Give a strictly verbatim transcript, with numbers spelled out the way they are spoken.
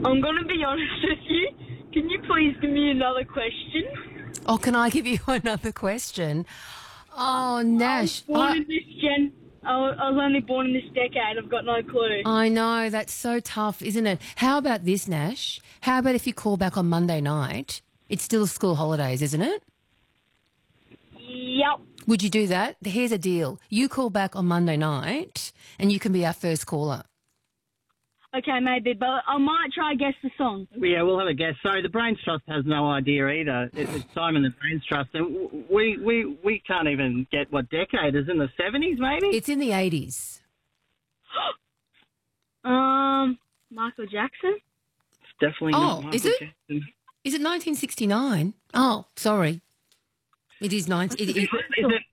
I'm going to be honest with you. Can you please give me another question? Oh, can I give you another question? Oh, Nash. Born I, in this gen. I was I was only born in this decade. I've got no clue. I know, that's so tough, isn't it? How about this, Nash? How about if you call back on Monday night? It's still school holidays, isn't it? Yep. Would you do that? Here's a deal. You call back on Monday night and you can be our first caller. Okay, maybe, but I might try guess the song. Yeah, we'll have a guess. So the Brains Trust has no idea either. It, it's Simon the Brains Trust, and we, we we can't even get what decade is in the seventies, maybe. It's in the eighties. um, Michael Jackson. It's definitely Oh, not Michael is it? Jackson. Is it nineteen sixty-nine? Oh, sorry. It is nineteen. It, it, Is it